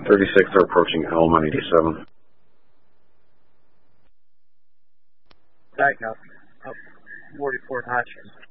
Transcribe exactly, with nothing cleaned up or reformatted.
thirty-six, they're approaching Elm on eighty-seven. Diagnostic. Oh, forty-four Hodgkin.